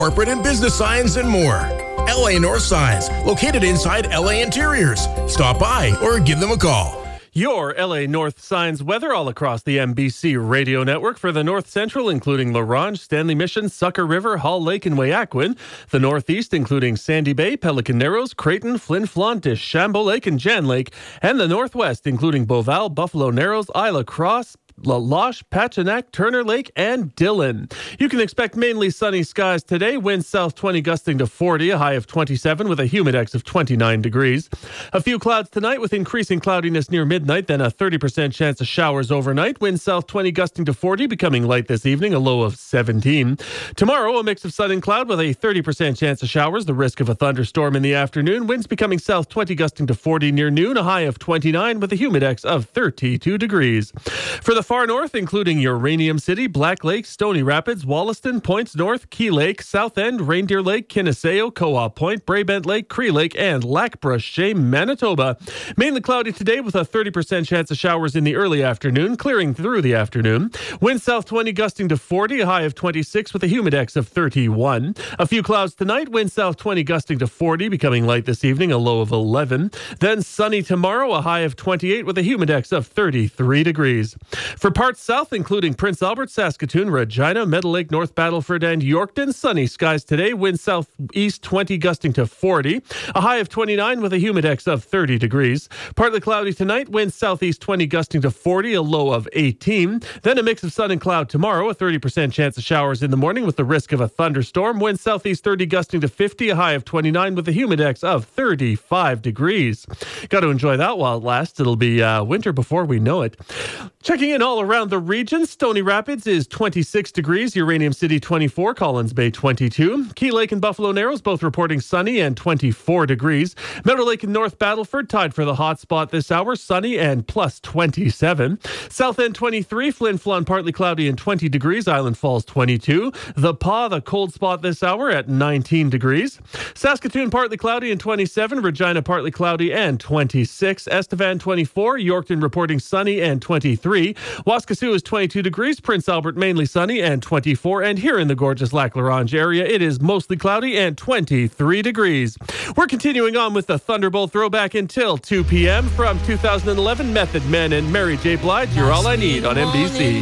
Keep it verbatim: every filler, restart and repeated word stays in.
corporate and business signs, and more. L A North Signs, located inside L A Interiors. Stop by or give them a call. Your L A North Signs weather all across the M B C radio network for the North Central, including La Ronge, Stanley Mission, Sucker River, Hall Lake, and Wayaquin. The Northeast, including Sandy Bay, Pelican Narrows, Creighton, Flin Flon, Deschambault Lake, and Jan Lake. And the Northwest, including Beauval, Buffalo Narrows, Isla Crosse, La Loche, Pachenack, Turner Lake, and Dillon. You can expect mainly sunny skies today. Winds south twenty gusting to forty, a high of twenty-seven with a humidex of twenty-nine degrees. A few clouds tonight with increasing cloudiness near midnight, then a thirty percent chance of showers overnight. Winds south twenty gusting to forty, becoming light this evening, a low of seventeen. Tomorrow, a mix of sun and cloud with a thirty percent chance of showers, the risk of a thunderstorm in the afternoon. Winds becoming south twenty gusting to forty near noon, a high of twenty-nine with a humidex of thirty-two degrees. For the far north, including Uranium City, Black Lake, Stony Rapids, Wollaston, Points North, Key Lake, South End, Reindeer Lake, Kinnaseo, Co-op Point, Brabant Lake, Cree Lake, and Lac-Brochet, Manitoba. Mainly cloudy today with a thirty percent chance of showers in the early afternoon, clearing through the afternoon. Wind south twenty gusting to forty, a high of twenty-six with a humidex of thirty-one. A few clouds tonight, wind south twenty gusting to forty, becoming light this evening, a low of eleven. Then sunny tomorrow, a high of twenty-eight with a humidex of thirty-three degrees. For parts south, including Prince Albert, Saskatoon, Regina, Meadow Lake, North Battleford, and Yorkton, sunny skies today. Wind southeast twenty gusting to forty. A high of twenty-nine with a humidex of thirty degrees. Partly cloudy tonight. Wind southeast twenty gusting to forty. A low of eighteen. Then a mix of sun and cloud tomorrow. A thirty percent chance of showers in the morning with the risk of a thunderstorm. Wind southeast thirty gusting to fifty. A high of twenty-nine with a humidex of thirty-five degrees. Got to enjoy that while it lasts. It'll be uh, winter before we know it. Checking in all around the region, Stony Rapids is twenty-six degrees, Uranium City twenty-four, Collins Bay twenty-two, Key Lake and Buffalo Narrows both reporting sunny and twenty-four degrees. Meadow Lake and North Battleford tied for the hot spot this hour, sunny and plus twenty-seven. South End twenty-three, Flin Flon partly cloudy and twenty degrees, Island Falls twenty-two. The Pas, the cold spot this hour at nineteen degrees. Saskatoon partly cloudy and twenty-seven, Regina partly cloudy and twenty-six. Estevan twenty-four, Yorkton reporting sunny and twenty-three. Waskesiu is twenty-two degrees, Prince Albert mainly sunny and twenty-four, and here in the gorgeous Lac-La Ronge area, it is mostly cloudy and twenty-three degrees. We're continuing on with the Thunderbolt throwback until two p.m. from two thousand eleven, Method Men and Mary J. Blige, You're All I Need on M B C.